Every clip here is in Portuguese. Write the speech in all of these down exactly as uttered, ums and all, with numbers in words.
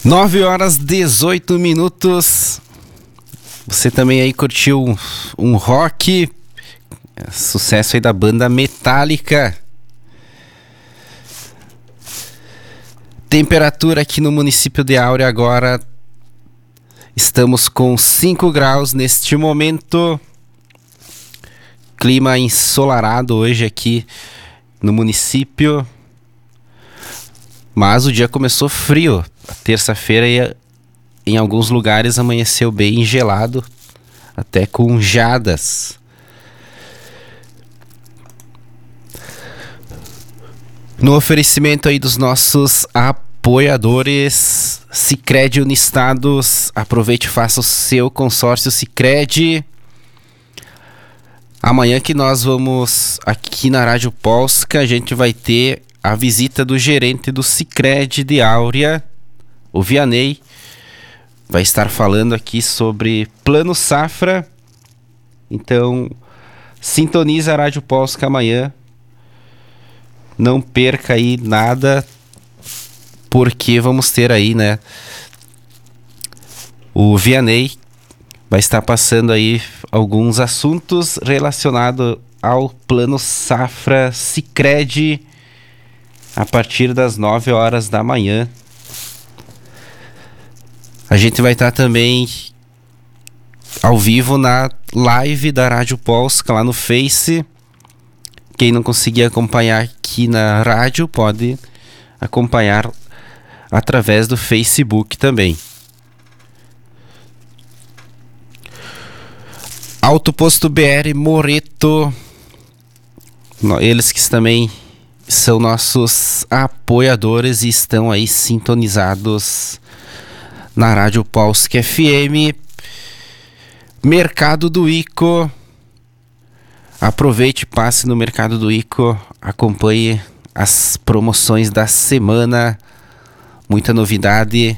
nove horas dezoito minutos. Você também aí curtiu um, um rock, sucesso aí da banda Metallica. Temperatura aqui no município de Áurea agora, estamos com cinco graus neste momento. Clima ensolarado hoje aqui no município. Mas o dia começou frio. A terça-feira ia, em alguns lugares amanheceu bem gelado, até com geadas. No oferecimento aí dos nossos apoiadores Sicredi Unistados, aproveite e faça o seu consórcio Sicredi. Amanhã que nós vamos aqui na Rádio Polska, a gente vai ter a visita do gerente do Sicredi de Áurea, o Vianney. Vai estar falando aqui sobre Plano Safra. Então, sintoniza a Rádio Polska amanhã. Não perca aí nada, porque vamos ter aí, né? O Vianney vai estar passando aí alguns assuntos relacionados ao Plano Safra Sicredi a partir das nove horas da manhã. A gente vai estar também ao vivo na live da Rádio Polska lá no Face. Quem não conseguir acompanhar aqui na rádio pode acompanhar através do Facebook também. Auto Posto B R Moreto, eles que também são nossos apoiadores e estão aí sintonizados na Rádio Polska F M. Mercado do Ico, aproveite, passe no Mercado do Ico, acompanhe as promoções da semana, muita novidade.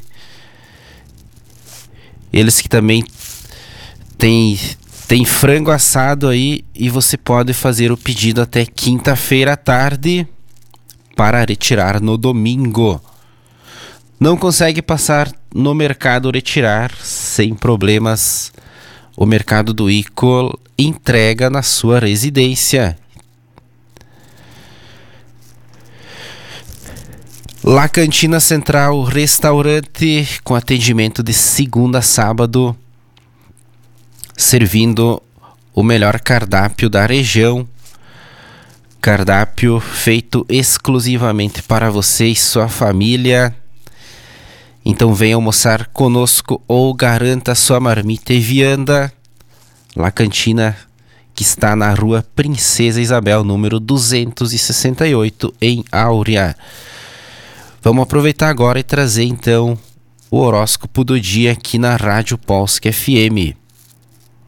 Eles que também têm tem frango assado aí e você pode fazer o pedido até quinta-feira à tarde para retirar no domingo. Não consegue passar no Mercado retirar sem problemas. O Mercado do Ico entrega na sua residência. La Cantina Central Restaurante, com atendimento de segunda a sábado, servindo o melhor cardápio da região. Cardápio feito exclusivamente para você e sua família. Então venha almoçar conosco ou garanta sua marmita e vianda. La Cantina, que está na rua Princesa Isabel, número duzentos e sessenta e oito, em Áurea. Vamos aproveitar agora e trazer então o horóscopo do dia aqui na Rádio Polska F M.